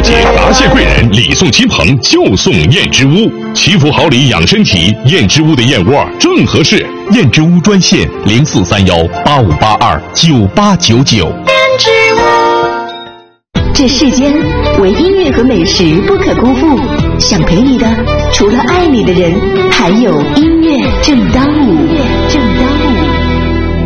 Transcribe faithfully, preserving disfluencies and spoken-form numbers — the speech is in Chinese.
节，答谢贵人，礼送亲朋，就送燕之屋。祈福好礼养身体，燕之屋的燕窝正合适。 燕之屋专线零四三幺八五八二九八九九。 燕之屋，这世间唯音乐和美食不可辜负。想陪你的，除了爱你的人，还有音乐正当午。正当。